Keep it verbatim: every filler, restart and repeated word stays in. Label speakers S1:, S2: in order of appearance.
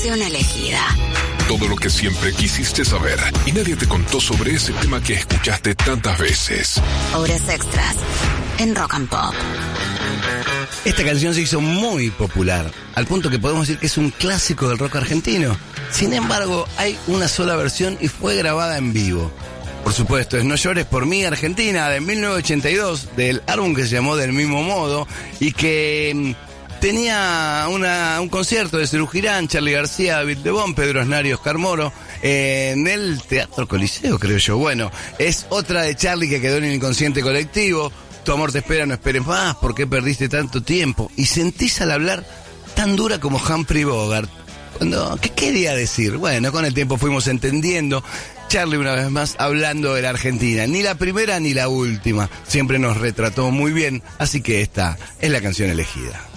S1: canción elegida.
S2: Todo lo que siempre quisiste saber y nadie te contó sobre ese tema que escuchaste tantas veces.
S1: Horas extras en Rock and Pop.
S3: Esta canción se hizo muy popular, al punto que podemos decir que es un clásico del rock argentino. Sin embargo, hay una sola versión y fue grabada en vivo. Por supuesto, es No llores por mí, Argentina, de mil novecientos ochenta y dos, del álbum que se llamó Del mismo modo, y que tenía una, un concierto de Serú Girán, Charly García, David Lebón, Pedro Aznar y Oscar Moro, eh, en el Teatro Coliseo, creo yo. Bueno, es otra de Charly que quedó en el inconsciente colectivo. Tu amor te espera, no esperes más, ¿por qué perdiste tanto tiempo? Y sentís al hablar tan dura como Humphrey Bogart. Cuando, ¿qué quería decir? Bueno, con el tiempo fuimos entendiendo. Charly, una vez más, hablando de la Argentina. Ni la primera ni la última. Siempre nos retrató muy bien, así que esta es la canción elegida.